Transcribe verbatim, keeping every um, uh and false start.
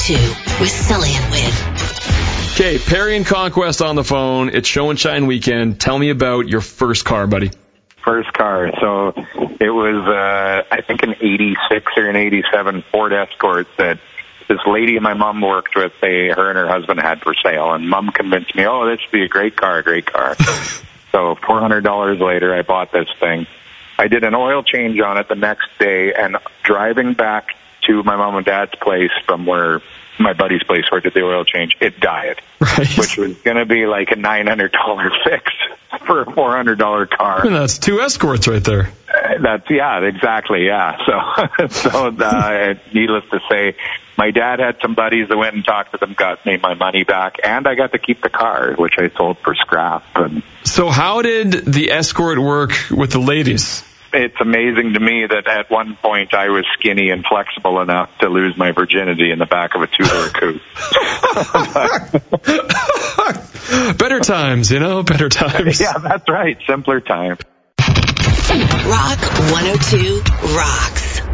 two with Sully and Win. Okay, Perry and Conquest on the phone. It's Show and Shine weekend. Tell me about your first car, buddy. First car. So it was, uh, I think, an eighty-six or an eighty-seven Ford Escort that this lady my mom worked with, they, her and her husband had for sale. And Mom convinced me, oh, this would be a great car, a great car. So four hundred dollars later, I bought this thing. I did an oil change on it the next day, and driving back to my mom and dad's place from where my buddy's place where I did the oil change, it died, right. Which was going to be like a nine hundred dollars fix for a four hundred dollars car. And that's two Escorts right there. Uh, that's, yeah, exactly, yeah. So, so uh, needless to say, my dad had some buddies that went and talked to them, got me my money back, and I got to keep the car, which I sold for scrap. And so how did the Escort work with the ladies? It's amazing to me that at one point I was skinny and flexible enough to lose my virginity in the back of a two-door coupe. Better times, you know, better times. Yeah, that's right. Simpler times. Rock one oh two rocks.